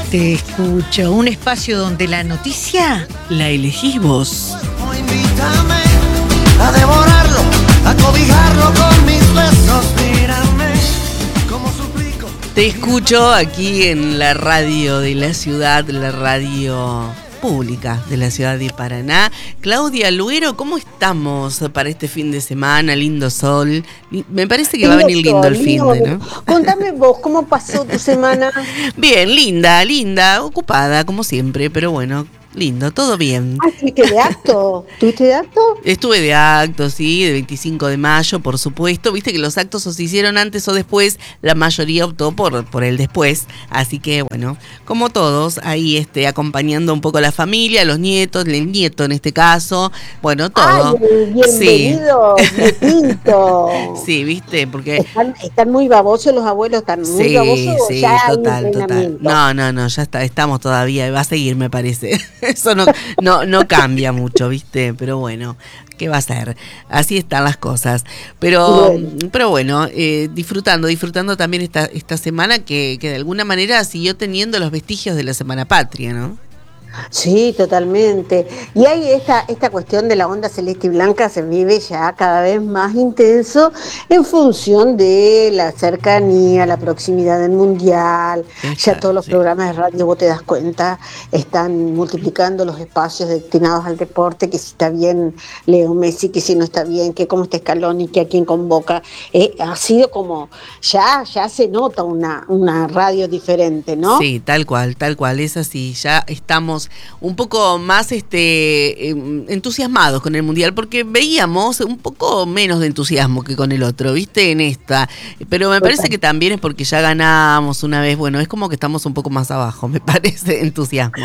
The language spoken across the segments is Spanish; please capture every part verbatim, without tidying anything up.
Te escucho, un espacio donde la noticia la elegís vos. Invítame a devorarlo, a cobijarlo con mis besos, mírame como suplico. Te escucho aquí en la radio de la ciudad, la radio pública de la ciudad de Paraná. Claudia Luero, ¿cómo estamos para este fin de semana? Lindo sol. Me parece que va a venir lindo el fin de, ¿no? Contame vos, ¿cómo pasó tu semana? Bien, linda, linda, ocupada como siempre, pero bueno, lindo, todo bien. Ah, ¿estuviste de acto? ¿Estuviste de acto? Estuve de acto, sí, de veinticinco de mayo, por supuesto. Viste que los actos o se hicieron antes o después, la mayoría optó por, por el después. Así que, bueno, como todos, ahí este, acompañando un poco a la familia, a los nietos, el nieto en este caso, bueno, todo. Ay, bienvenido, nietito. Sí, viste, porque... Están, están muy babosos los abuelos, están muy sí, babosos. Sí, ya total, total. No, no, no, ya está, estamos todavía, va a seguir, me parece. Eso no, no, no cambia mucho, ¿viste? Pero bueno, ¿qué va a ser? Así están las cosas. Pero bueno, pero bueno eh, disfrutando, disfrutando también esta, esta semana que, que de alguna manera siguió teniendo los vestigios de la Semana Patria, ¿no? Sí, totalmente. Y hay esta, esta cuestión de la onda celeste y blanca se vive ya cada vez más intenso en función de la cercanía, la proximidad del mundial. Exacto, ya todos los sí. programas de radio, vos te das cuenta, están multiplicando los espacios destinados al deporte, que si está bien Leo Messi, que si no está bien, que cómo está Scaloni, que a quién convoca. Eh, ha sido como, ya, ya se nota una, una radio diferente, ¿no? Sí, tal cual, tal cual, es así, ya estamos un poco más este entusiasmados con el mundial, porque veíamos un poco menos de entusiasmo que con el otro, ¿viste? En esta, pero me parece que también es porque ya ganamos una vez, bueno, es como que estamos un poco más abajo, me parece, entusiasmo.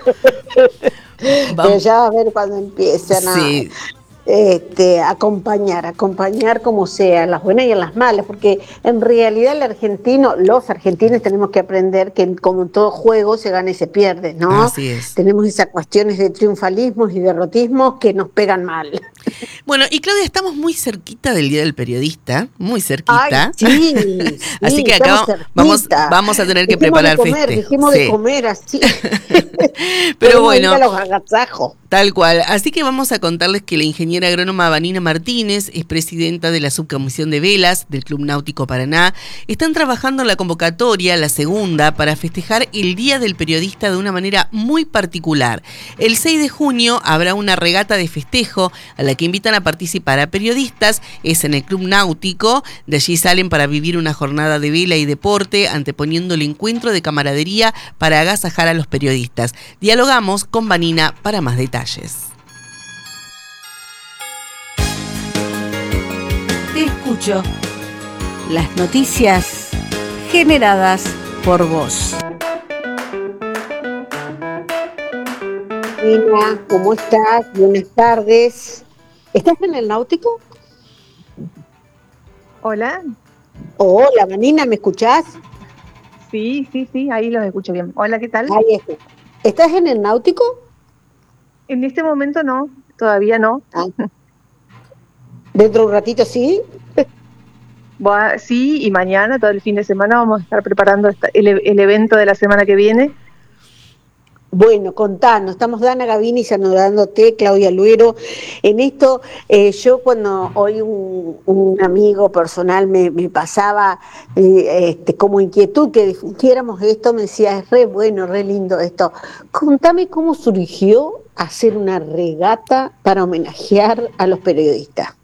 Pero ya va a ver cuando empiezan a... Sí. Este, acompañar, acompañar como sea, en las buenas y en las malas, porque en realidad el argentino, los argentinos tenemos que aprender que como en todo juego se gana y se pierde, ¿no? Así es. Tenemos esas cuestiones de triunfalismos y derrotismos que nos pegan mal. Bueno, y Claudia, estamos muy cerquita del Día del Periodista, muy cerquita. Ay, sí, sí, así que acá vamos, vamos a tener que dejemos preparar de comer, festejo. Dejemos sí. de comer así. Pero bueno, los agazajos. Tal cual. Así que vamos a contarles que la ingeniera agrónoma Vanina Martínez es presidenta de la subcomisión de velas del Club Náutico Paraná. Están trabajando en la convocatoria, la segunda, para festejar el Día del Periodista de una manera muy particular. El seis de junio habrá una regata de festejo a la que invitan a participar a periodistas. Es en el Club Náutico. De allí salen para vivir una jornada de vela y deporte, anteponiendo el encuentro de camaradería para agasajar a los periodistas. Dialogamos con Vanina para más detalles. Te escucho. Las noticias generadas por vos. Nina, ¿cómo estás? Buenas tardes. ¿Estás en el Náutico? Hola. Hola, Vanina, ¿me escuchás? Sí, sí, sí, ahí los escucho bien. Hola, ¿qué tal? Ahí está. ¿Estás en el Náutico? En este momento no, todavía no. Ah. ¿Dentro de un ratito sí? Bueno, sí, y mañana, todo el fin de semana, vamos a estar preparando esta, el, el evento de la semana que viene. Bueno, contanos, estamos Dana Gavini saludándote, Claudia Luero. En esto, eh, yo cuando hoy un, un amigo personal me, me pasaba eh, este, como inquietud que difundiéramos esto, me decía, es re bueno, re lindo esto. Contame cómo surgió hacer una regata para homenajear a los periodistas.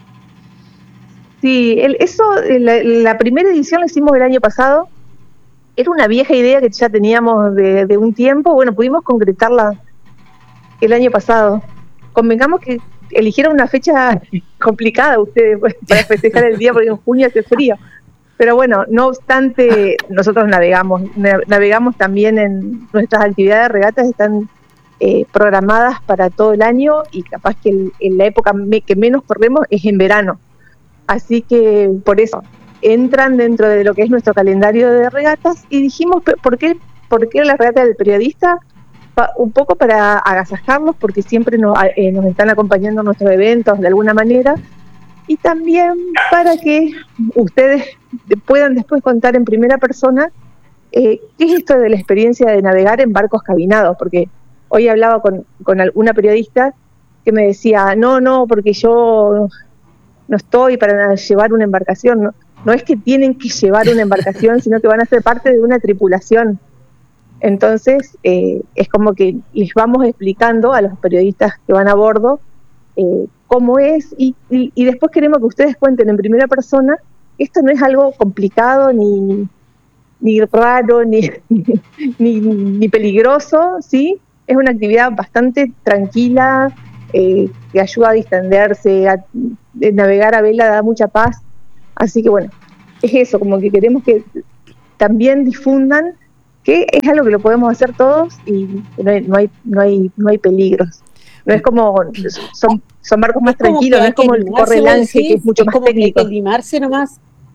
Sí, el, eso, la, la primera edición la hicimos el año pasado. Era una vieja idea que ya teníamos de, de un tiempo. Bueno, pudimos concretarla el año pasado. Convengamos que eligieron una fecha complicada ustedes para festejar el día, porque en junio hace frío. Pero bueno, no obstante, nosotros navegamos. Navegamos también en nuestras actividades de regatas, están eh, programadas para todo el año, y capaz que el, en la época me, que menos corremos es en verano. Así que por eso entran dentro de lo que es nuestro calendario de regatas, y dijimos, ¿por qué, por qué la regata del periodista? Pa, un poco para agasajarlos, porque siempre nos, eh, nos están acompañando en nuestros eventos de alguna manera, y también para que ustedes puedan después contar en primera persona eh, ¿qué es esto de la experiencia de navegar en barcos cabinados? Porque hoy hablaba con, con una periodista que me decía, no, no, porque yo no estoy para llevar una embarcación. No, no es que tienen que llevar una embarcación, sino que van a ser parte de una tripulación. Entonces, eh, es como que les vamos explicando a los periodistas que van a bordo eh, cómo es, y, y, y después queremos que ustedes cuenten en primera persona. Esto no es algo complicado, ni, ni raro, ni, ni, ni peligroso, ¿sí? Es una actividad bastante tranquila, eh, que ayuda a distenderse, a, a navegar a vela da mucha paz. Así que bueno, es eso, como que queremos que también difundan que es algo que lo podemos hacer todos y no hay, no hay, no hay, no hay peligros. No es como, son, son barcos más tranquilos, no es como el Correlance, que es mucho más técnico. Es como que hay que animarse nomás.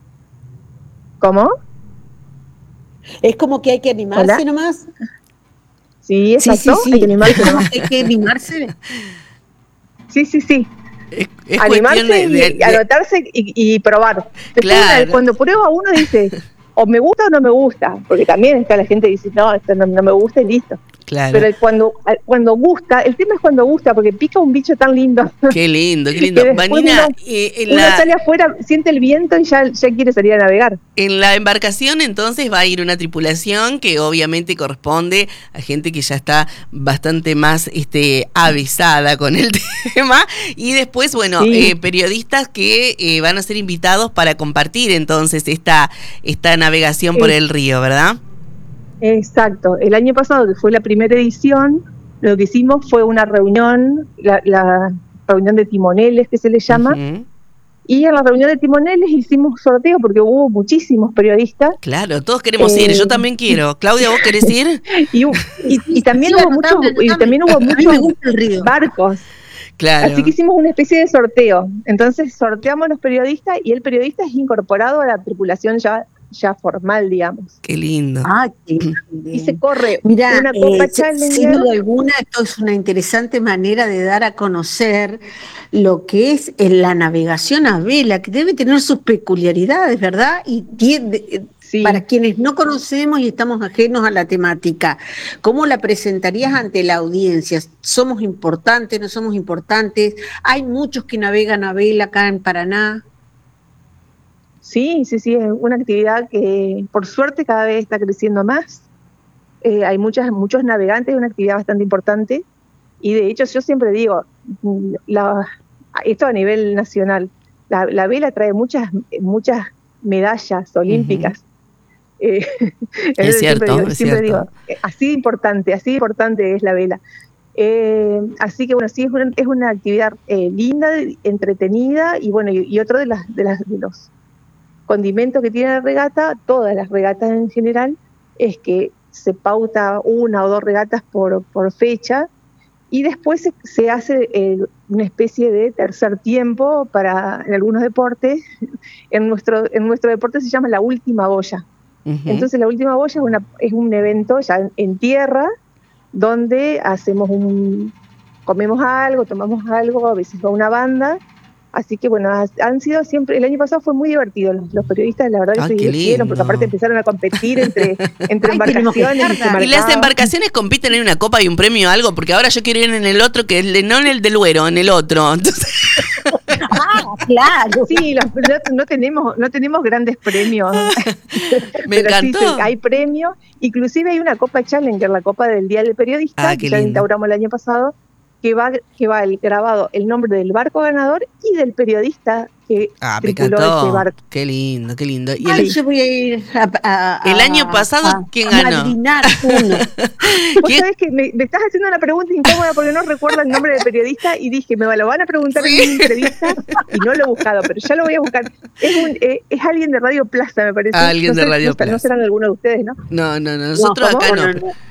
¿Cómo? Es como que hay que animarse ¿Hola? nomás. Sí, exacto, sí, sí, sí. hay que animarse nomás. Hay que animarse. Sí, sí, sí. Es, es Animarse de, de, y de... anotarse y, y probar. Después, Claro. cuando prueba uno dice, o me gusta o no me gusta, porque también está la gente que dice, no, esto no, no me gusta y listo. Claro. Pero cuando cuando gusta, el tema es cuando gusta, porque pica un bicho tan lindo. Qué lindo, qué lindo. Vanina, uno, eh, en, uno la, sale afuera, siente el viento y ya, ya quiere salir a navegar. en la embarcación entonces va a ir una tripulación que obviamente corresponde a gente que ya está bastante más este, avisada con el tema, y después, bueno, Sí. eh, periodistas que eh, van a ser invitados para compartir entonces esta, esta navegación Sí. por el río, ¿verdad? Exacto. El año pasado, que fue la primera edición, lo que hicimos fue una reunión, la, la reunión de timoneles que se le llama, Uh-huh. y en la reunión de timoneles hicimos sorteo porque hubo muchísimos periodistas. Claro, todos queremos Eh, ir, yo también quiero. Claudia, ¿vos querés ir? Y, y, y también Sí, hubo anotame, muchos, y anotame. también hubo A mí me muchos gusta el río. barcos. Claro. Así que hicimos una especie de sorteo. Entonces sorteamos los periodistas y el periodista es incorporado a la tripulación ya, ya formal, digamos. Qué lindo. Ah, qué Y se corre Mira, una Copa eh, sin Challenger. duda alguna, esto es una interesante manera de dar a conocer lo que es eh, la navegación a vela, que debe tener sus peculiaridades, ¿verdad? Y tiene, eh, Sí. para quienes no conocemos y estamos ajenos a la temática, ¿cómo la presentarías ante la audiencia? ¿Somos importantes, no somos importantes? Hay muchos que navegan a vela acá en Paraná. Sí, sí, sí, es una actividad que por suerte cada vez está creciendo más. Eh, hay muchas, muchos navegantes, es una actividad bastante importante. Y de hecho yo siempre digo, la, esto a nivel nacional, la, la vela trae muchas, muchas medallas olímpicas. Uh-huh. Eh, es cierto, siempre digo, es siempre cierto. digo, así de importante, así de importante es la vela. Eh, así que bueno, sí, es una, es una actividad eh, linda, entretenida, y bueno, y, y otro de, las, de, las, de los condimentos que tiene la regata, todas las regatas en general, es que se pauta una o dos regatas por, por fecha, y después se, se hace eh, una especie de tercer tiempo para en algunos deportes. En nuestro, en nuestro deporte se llama la última boya. Uh-huh. Entonces la última boya es, una, es un evento ya en, en tierra, donde hacemos un, comemos algo, tomamos algo, a veces va una banda. Así que bueno, han sido siempre, el año pasado fue muy divertido, los, los periodistas la verdad que ah, se divirtieron, porque aparte empezaron a competir entre, entre Ay, embarcaciones. Y, se y las embarcaciones compiten en una copa y un premio o algo, porque ahora yo quiero ir en el otro, que es no en el del Duero, en el otro. Entonces... Ah, claro. Sí, los, no, no tenemos no tenemos grandes premios. Me Pero encantó. Sí, hay premios, inclusive hay una Copa Challenger, la Copa del Día del Periodista, ah, que ya instauramos el año pasado, que va que va el grabado el nombre del barco ganador y del periodista que ah, tripuló ese barco. Qué lindo, qué lindo. Y Ay, el, yo voy a ir a, a, el año pasado, a, ¿quién a ganó? Madrinar uno. Vos sabés que me, me estás haciendo una pregunta incómoda porque no recuerdo el nombre del periodista y dije, me lo van a preguntar sí. en una entrevista y no lo he buscado, pero ya lo voy a buscar. Es, un, eh, es alguien de Radio Plaza, me parece. Alguien no de sé, Radio no, Plaza. No serán algunos de ustedes, ¿no? No, no, no. Nosotros no, acá no. no. no.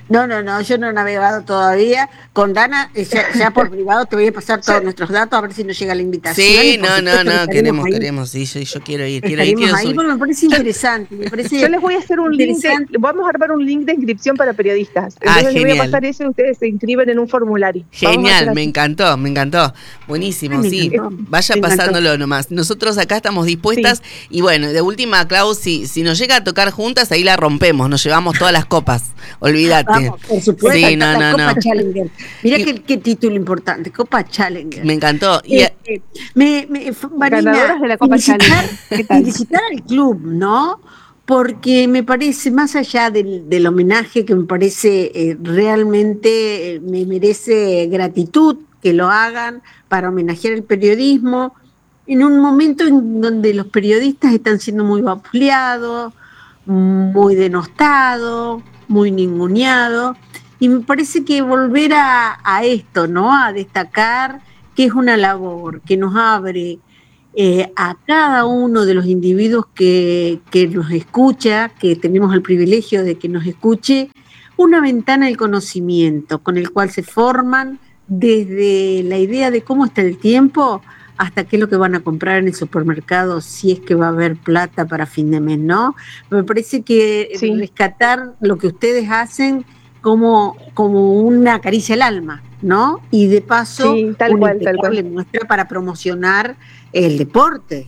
No, no, no, yo no he navegado todavía. Con Dana, eh, ya, ya por privado te voy a pasar todos nuestros datos a ver si nos llega la invitación. Sí, Por no, no, supuesto que no, estaremos queremos, ahí. queremos, sí, yo, yo quiero ir, quiero ir, Estaremos quiero ahí subir. porque me parece interesante. Me parece Yo les voy a hacer un link, de, interesante. vamos a armar un link de inscripción para periodistas. Ah, Entonces les voy a genial. pasar eso y ustedes se inscriben en un formulario. Vamos a hacer Genial, así. me encantó, me encantó. Buenísimo, Ay, me sí. encantó, Vaya me encantó. pasándolo nomás. Nosotros acá estamos dispuestas y bueno, de última, Clau, si, si nos llega a tocar juntas, ahí la rompemos, nos llevamos todas las copas. Olvídate. Vamos, por supuesto. Sí, no, la no, Copa no. Challenger. Mira Y- qué, qué título importante, Copa Challenger. Me encantó. Y, Este, me, me, f- Marina, Ganadoras de la Copa felicitar, Challenger. ¿Qué tal? felicitar al club, ¿no? Porque me parece, más allá del, del homenaje que me parece eh, realmente, eh, me merece gratitud que lo hagan para homenajear el periodismo, en un momento en donde los periodistas están siendo muy vapuleados, muy denostados, muy ninguneados, y me parece que volver a, a esto, ¿no? A destacar que es una labor que nos abre eh, a cada uno de los individuos que, que nos escucha, que tenemos el privilegio de que nos escuche, una ventana del conocimiento con el cual se forman desde la idea de cómo está el tiempo hasta qué es lo que van a comprar en el supermercado, si es que va a haber plata para fin de mes, ¿no? Me parece que Sí. rescatar lo que ustedes hacen como, como una caricia al alma, ¿no? Y de paso, Sí, tal una cual, tal impecable cual. muestra para promocionar el deporte.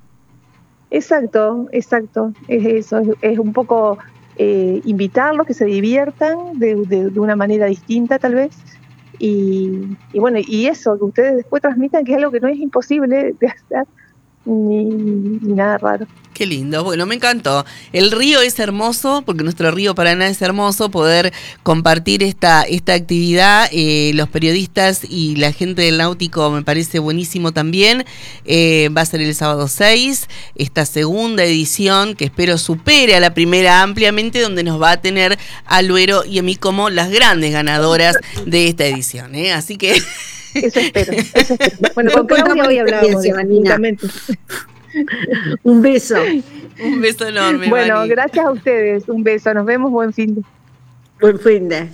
Exacto, exacto. Es eso, es, es un poco eh, invitarlos que se diviertan de, de, de una manera distinta tal vez. Y, y bueno, y eso, que ustedes después transmitan que es algo que no es imposible de hacer ni, ni nada raro. Qué lindo, bueno, me encantó. El río es hermoso, porque nuestro río Paraná es hermoso, poder compartir esta, esta actividad, eh, los periodistas y la gente del náutico me parece buenísimo también. Eh, va a ser el sábado seis, esta segunda edición, que espero supere a la primera ampliamente, donde nos va a tener a Luero y a mí como las grandes ganadoras de esta edición, ¿eh? Así que... Eso espero, eso espero. Bueno, con Contamos Claudia hoy la hablábamos experiencia, Vanina. justamente. Un beso. Un beso enorme, Bueno, Vani. gracias a ustedes, un beso, nos vemos, buen fin de. Buen fin de.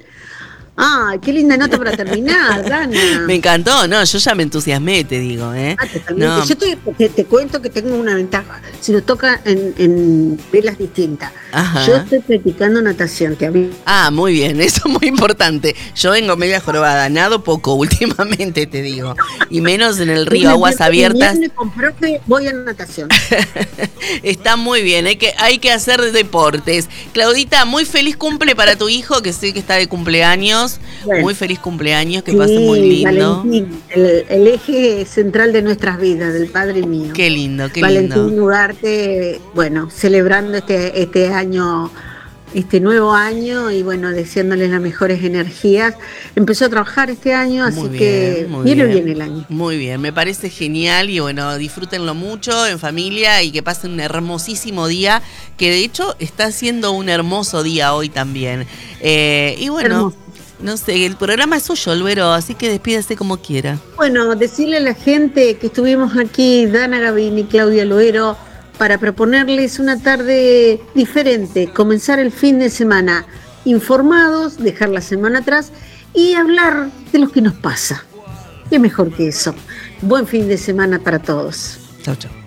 Ay, qué linda nota para terminar, Dana. Me encantó, no, yo ya me entusiasmé, te digo, ¿eh? Ah, totalmente. No. Yo te, te, te cuento que tengo una ventaja. Si nos toca en, en velas distintas. Ajá. Yo estoy practicando natación, te aviso. Ah, muy bien, eso es muy importante. Yo vengo media jorobada, nado poco últimamente, te digo. Y menos en el río, aguas abiertas. Me compró que voy a natación. Está muy bien, hay que, hay que hacer deportes. Claudita, muy feliz cumple para tu hijo, que sé que está de cumpleaños. Bueno. Muy feliz cumpleaños, que Sí, pase muy lindo. Valentín, el, el eje central de nuestras vidas, del padre mío. Qué lindo, qué Valentín lindo. Ugarte, bueno, celebrando este, este año, este nuevo año y bueno, deseándoles las mejores energías. Empezó a trabajar este año, así Muy bien, que muy viene bien. bien el año. Muy bien, me parece genial y bueno, disfrútenlo mucho en familia y que pasen un hermosísimo día, que de hecho está siendo un hermoso día hoy también. Eh, y bueno, Hermoso. no sé, el programa es suyo, Luero, así que despídase como quiera. Bueno, decirle a la gente que estuvimos aquí, Dana Gavín y Claudia Loero, para proponerles una tarde diferente, comenzar el fin de semana informados, dejar la semana atrás y hablar de lo que nos pasa. ¿Qué mejor que eso? Buen fin de semana para todos. Chau, chau.